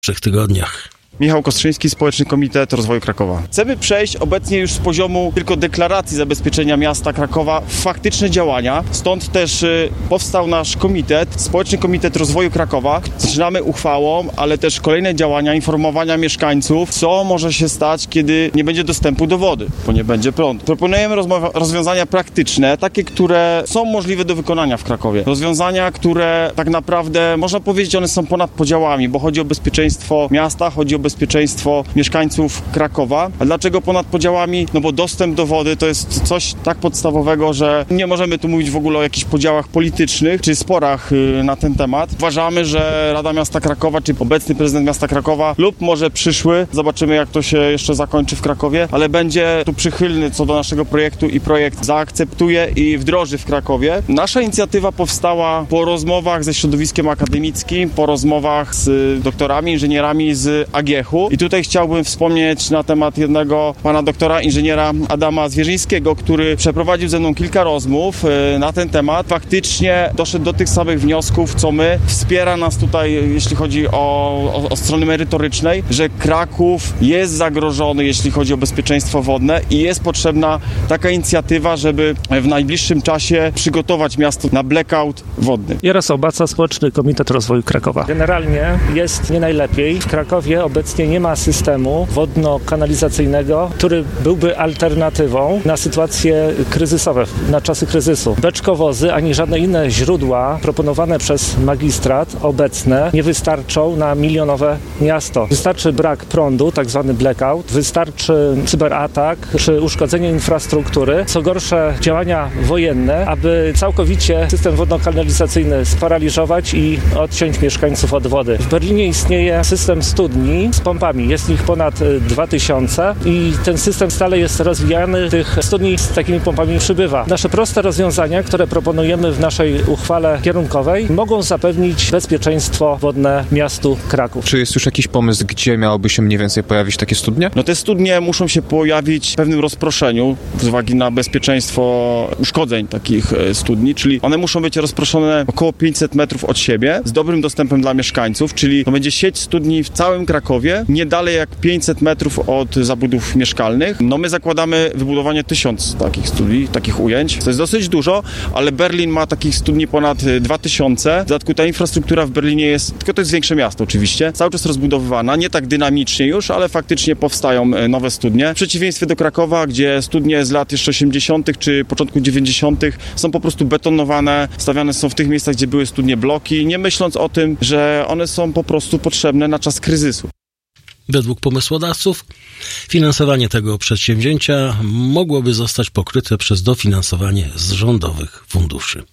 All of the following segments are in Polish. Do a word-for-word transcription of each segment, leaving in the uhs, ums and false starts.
trzech tygodniach. Michał Kostrzyński, Społeczny Komitet Rozwoju Krakowa. Chcemy przejść obecnie już z poziomu tylko deklaracji zabezpieczenia miasta Krakowa w faktyczne działania. Stąd też y, powstał nasz komitet, Społeczny Komitet Rozwoju Krakowa. Zaczynamy uchwałą, ale też kolejne działania, informowania mieszkańców, co może się stać, kiedy nie będzie dostępu do wody, bo nie będzie prądu. Proponujemy rozmowa- rozwiązania praktyczne, takie, które są możliwe do wykonania w Krakowie. Rozwiązania, które tak naprawdę, można powiedzieć, one są ponad podziałami, bo chodzi o bezpieczeństwo miasta, chodzi o bezpieczeństwo mieszkańców Krakowa. A dlaczego ponad podziałami? No bo dostęp do wody to jest coś tak podstawowego, że nie możemy tu mówić w ogóle o jakichś podziałach politycznych czy sporach na ten temat. Uważamy, że Rada Miasta Krakowa, czy obecny prezydent miasta Krakowa lub może przyszły, zobaczymy jak to się jeszcze zakończy w Krakowie, ale będzie tu przychylny co do naszego projektu i projekt zaakceptuje i wdroży w Krakowie. Nasza inicjatywa powstała po rozmowach ze środowiskiem akademickim, po rozmowach z doktorami, inżynierami z A G H u. I tutaj chciałbym wspomnieć na temat jednego pana doktora inżyniera Adama Zwierzyńskiego, który przeprowadził ze mną kilka rozmów na ten temat. Faktycznie doszedł do tych samych wniosków, co my. Wspiera nas tutaj, jeśli chodzi o, o, o strony merytorycznej, że Kraków jest zagrożony, jeśli chodzi o bezpieczeństwo wodne i jest potrzebna taka inicjatywa, żeby w najbliższym czasie przygotować miasto na blackout wodny. Jarosław Baca, Społeczny Komitet Rozwoju Krakowa. Generalnie jest nie najlepiej. W Krakowie obecnie nie ma systemu wodno-kanalizacyjnego, który byłby alternatywą na sytuacje kryzysowe, na czasy kryzysu. Beczkowozy ani żadne inne źródła proponowane przez magistrat obecne nie wystarczą na milionowe miasto. Wystarczy brak prądu, tak zwany blackout, wystarczy cyberatak czy uszkodzenie infrastruktury, co gorsze działania wojenne, aby całkowicie system wodno-kanalizacyjny sparaliżować i odciąć mieszkańców od wody. W Berlinie istnieje system studni z pompami. Jest ich ponad dwa tysiące i ten system stale jest rozwijany. Tych studni z takimi pompami przybywa. Nasze proste rozwiązania, które proponujemy w naszej uchwale kierunkowej, mogą zapewnić bezpieczeństwo wodne miastu Kraków. Czy jest już jakiś pomysł, gdzie miałoby się mniej więcej pojawić takie studnie? No te studnie muszą się pojawić w pewnym rozproszeniu z uwagi na bezpieczeństwo uszkodzeń takich studni, czyli one muszą być rozproszone około pięćset metrów od siebie z dobrym dostępem dla mieszkańców, czyli to będzie sieć studni w całym Krakowie, nie dalej jak pięćset metrów od zabudów mieszkalnych. No my zakładamy wybudowanie tysiąc takich studni, takich ujęć. To jest dosyć dużo, ale Berlin ma takich studni ponad dwa tysiące. W dodatku ta infrastruktura w Berlinie jest, tylko to jest większe miasto oczywiście, cały czas rozbudowywana, nie tak dynamicznie już, ale faktycznie powstają nowe studnie. W przeciwieństwie do Krakowa, gdzie studnie z lat jeszcze osiemdziesiątych czy początku dziewięćdziesiątych są po prostu betonowane, stawiane są w tych miejscach, gdzie były studnie bloki, nie myśląc o tym, że one są po prostu potrzebne na czas kryzysu. Według pomysłodawców finansowanie tego przedsięwzięcia mogłoby zostać pokryte przez dofinansowanie z rządowych funduszy.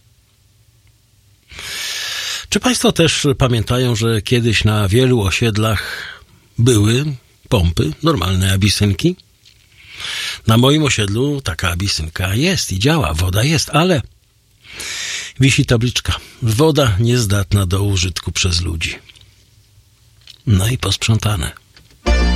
Czy Państwo też pamiętają, że kiedyś na wielu osiedlach były pompy, normalne abisynki? Na moim osiedlu taka abisynka jest i działa, woda jest, ale wisi tabliczka: woda niezdatna do użytku przez ludzi. No i posprzątane.